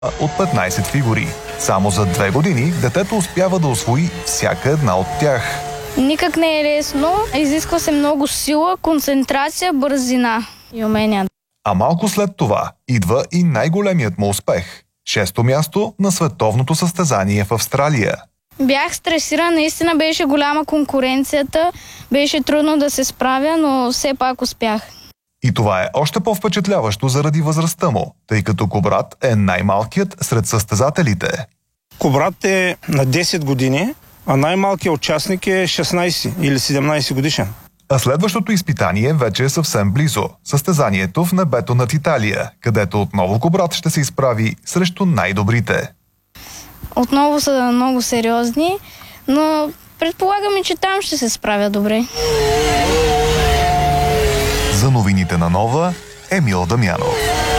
от 15 фигури. Само за 2 години детето успява да усвои всяка една от тях. Никак не е лесно. Изисква се много сила, концентрация, бързина и умения. А малко след това идва и най-големият му успех. 6-то място на световното състезание в Австралия. Бях стресирана, наистина беше голяма конкуренцията, беше трудно да се справя, но все пак успях. И това е още по-впечатляващо заради възрастта му, тъй като Кубрат е най-малкият сред състезателите. Кубрат е на 10 години, а най-малкият участник е 16 или 17 годишен. А следващото изпитание вече е съвсем близо. Състезанието в небето над Италия, където отново Кубрат ще се изправи срещу най-добрите. Отново са много сериозни, но предполагаме, че там ще се справя добре. За новините на Нова, Емил Дамянов.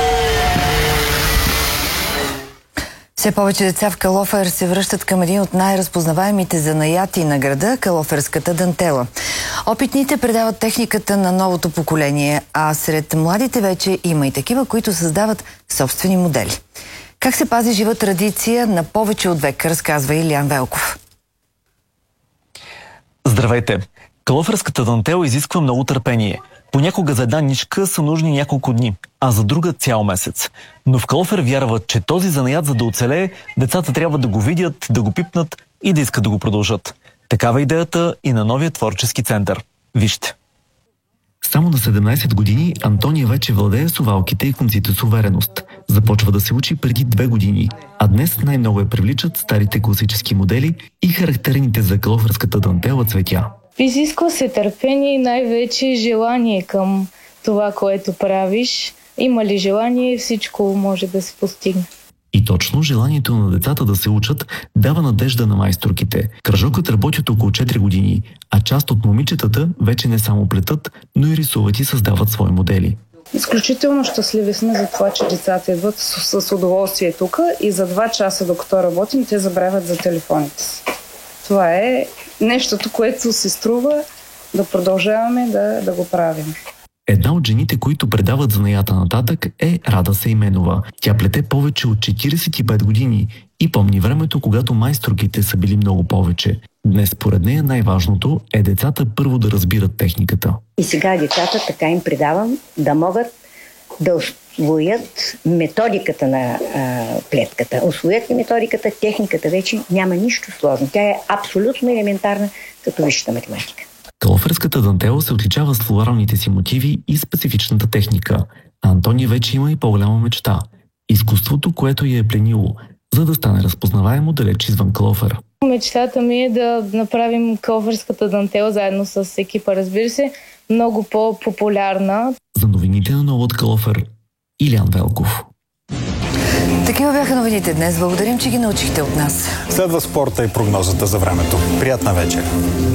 Все повече деца в Калофер се връщат към един от най-разпознаваемите занаяти на града – калоферската дантела. Опитните предават техниката на новото поколение, а сред младите вече има и такива, които създават собствени модели. Как се пази жива традиция на повече от век, разказва Илиян Велков. Здравейте! Калоферската дантела изисква много търпение. Понякога за една нишка са нужни няколко дни, а за друга цял месец. Но в Калофер вярват, че този занаят, за да оцелее, децата трябва да го видят, да го пипнат и да искат да го продължат. Такава е идеята и на новия творчески център. Вижте! Само на 17 години Антония вече владее совалките и конците с увереност. Започва да се учи преди 2 години, а днес най-много я привличат старите класически модели и характерните за калоферската дантела цветя. Изисква се търпение и най-вече желание към това, което правиш. Има ли желание, всичко може да се постигне. И точно желанието на децата да се учат дава надежда на майсторките. Кръжокът работи от около 4 години, а част от момичетата вече не само плетат, но и рисуват и създават свои модели. Изключително щастливи сме за това, че децата идват с удоволствие тук и за 2 часа, докато работим, те забравят за телефоните си. Това е нещото, което се струва да продължаваме да го правим. Една от жените, които предават занаята нататък, е Рада Сейменова. Тя плете повече от 45 години и помни времето, когато майсторките са били много повече. Днес, според нея, най-важното е децата първо да разбират техниката. И сега децата така им предавам да могат да усвоят методиката на плетката. Усвоят ли методиката, техниката вече няма нищо сложно. Тя е абсолютно елементарна като висшата математика. Калоферската дантела се отличава с флоралните си мотиви и специфичната техника. А Антония вече има и по-голяма мечта – изкуството, което я е пленило, за да стане разпознаваемо далеч извън Калофер. Мечтата ми е да направим калоферската дантела заедно с екипа, разбира се, много по-популярна. За новините на Нова от Калофер, Илиян Велков. Такива бяха новините днес. Благодарим, че ги научихте от нас. Следва спорта и прогнозата за времето. Приятна вечер!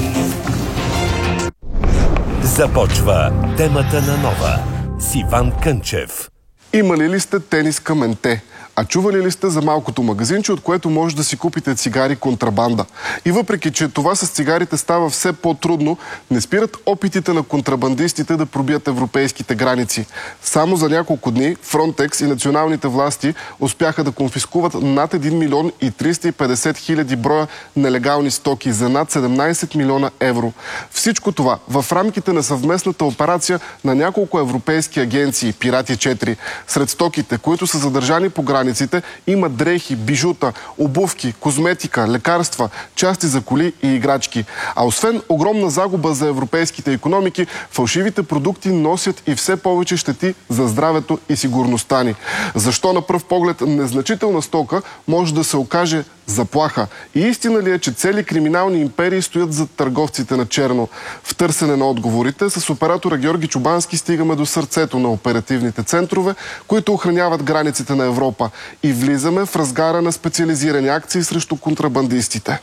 Започва темата на Нова с Иван Кънчев. Имали ли сте тенис каменте? А чували ли сте за малкото магазинче, от което може да си купите цигари контрабанда? И въпреки, че това с цигарите става все по-трудно, не спират опитите на контрабандистите да пробият европейските граници. Само за няколко дни Frontex и националните власти успяха да конфискуват над 1 милион и 350 хиляди броя нелегални стоки за над 17 милиона евро. Всичко това в рамките на съвместната операция на няколко европейски агенции Пирати 4. Сред стоките, които са задържани по границите, има дрехи, бижута, обувки, козметика, лекарства, части за коли и играчки. А освен огромна загуба за европейските икономики, фалшивите продукти носят и все повече щети за здравето и сигурността ни. Защо на пръв поглед незначителна стока може да се окаже заплаха? И истина ли е, че цели криминални империи стоят зад търговците на черно? В търсене на отговорите с оператора Георги Чубански стигаме до сърцето на оперативните центрове, които охраняват границите на Европа. И влизаме в разгара на специализирани акции срещу контрабандистите.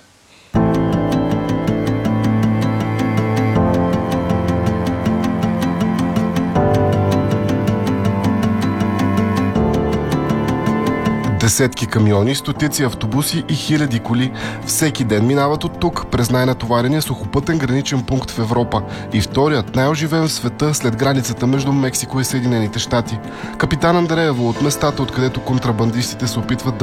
Десетки камиони, стотици автобуси и хиляди коли всеки ден минават от тук, през най-натоварения сухопътен граничен пункт в Европа и вторият най-оживен в света след границата между Мексико и Съединените щати. Капитан Андреево от местата, откъдето контрабандистите се опитват да